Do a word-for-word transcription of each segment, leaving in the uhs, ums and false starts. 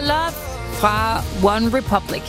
Love fra One Republic.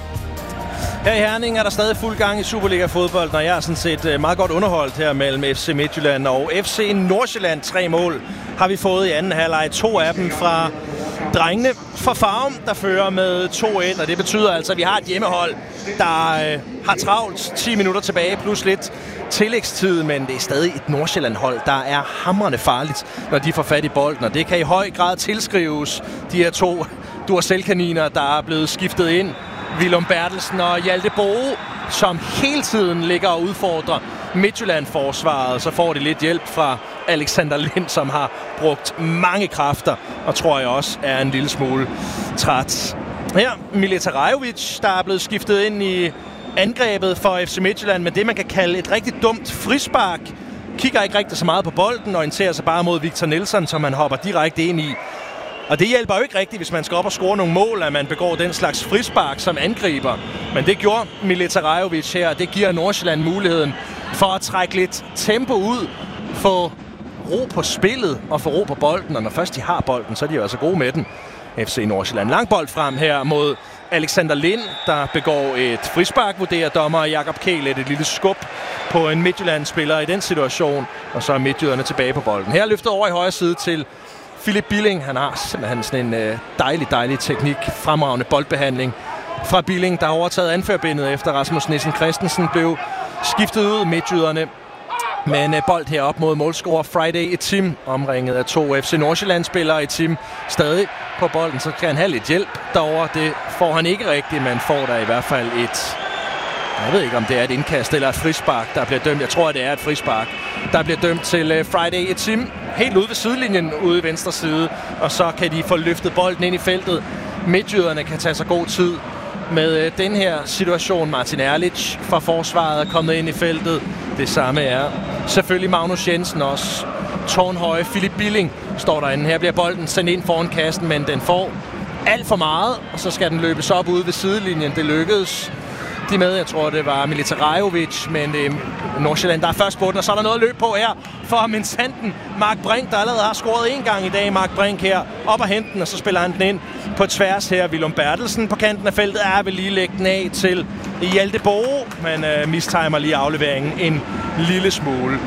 Her i Herning er der stadig fuld gang i Superliga-fodbold, når jeg er sådan set meget godt underholdt her mellem F C Midtjylland og F C Nordsjælland. Tre mål har vi fået i anden halvleg. To af dem fra drengene fra Farum, der fører med to et, og det betyder altså, at vi har et hjemmehold, der øh, har travlt. ti minutter tilbage plus lidt tillægstid, men det er stadig et Nordsjælland-hold, der er hamrende farligt, når de får fat i bolden, og det kan i høj grad tilskrives de her to Duracell-kaniner, der er blevet skiftet ind. Willum Bertelsen og Hjalte Boe, som hele tiden ligger og udfordrer Midtjylland-forsvaret. Så får de lidt hjælp fra Alexander Lind, som har brugt mange kræfter, og tror jeg også er en lille smule træt. Her, Mileta Rajovic, der er blevet skiftet ind i angrebet for F C Midtjylland med det, man kan kalde et rigtig dumt frispark. Kigger ikke rigtig så meget på bolden, og orienterer sig bare mod Victor Nilsson, som han hopper direkte ind i. Og det hjælper jo ikke rigtigt, hvis man skal op og score nogle mål, at man begår den slags frispark som angriber. Men det gjorde Mileta Rajovic her, og det giver Nordsjælland muligheden for at trække lidt tempo ud, få ro på spillet og få ro på bolden. Og når først de har bolden, så er de jo altså gode med den. F C Nordsjælland. Lang bold frem her mod Alexander Lind, der begår et frispark, vurderer dommer Jakob Kehlet et lille skub på en Midtjylland-spiller i den situation. Og så er midtjyderne tilbage på bolden. Her løftet over i højre side til Philip Billing. Han har simpelthen sådan en øh, dejlig, dejlig teknik, fremragende boldbehandling fra Billing, der har overtaget anførbindet efter Rasmus Nissen Christensen blev skiftet ud. Midtjyderne med en øh, bold herop mod målscorer Friday Etim, omringet af to F C Nordsjælland-spillere. Etim stadig på bolden, så kan han have lidt hjælp derovre. Det får han ikke rigtigt, men får der i hvert fald et... Jeg ved ikke, om det er et indkast eller et frispark, der bliver dømt. Jeg tror, at det er et frispark, der bliver dømt til uh, Friday Etim. Helt ude ved sidelinjen, ude i venstre side. Og så kan de få løftet bolden ind i feltet. Midtjyderne kan tage sig god tid med uh, den her situation. Martin Erlich fra forsvaret er kommet ind i feltet. Det samme er selvfølgelig Magnus Jensen også. Tårnhøje Philip Billing står derinde. Her bliver bolden sendt ind foran kassen, men den får alt for meget. Og så skal den løbes op ude ved sidelinjen. Det lykkedes de med. Jeg tror, det var Mileta Rajovic, men det er Nordsjælland, der er først på den, og så er der noget at løbe på her for Minsanten. Mark Brink, der allerede har scoret en gang i dag. Mark Brink her op og hente den, og så spiller han den ind på tværs her. Willum Bertelsen på kanten af feltet er vil lige lægge den af til Hjalte Boe, men øh, mistimer lige afleveringen en lille smule.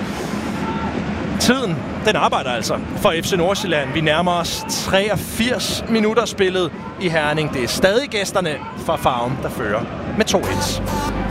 Tiden, den arbejder altså for F C Nordsjælland. Vi nærmer os treogfirs minutter spillet i Herning. Det er stadig gæsterne fra Farum, der fører med to et.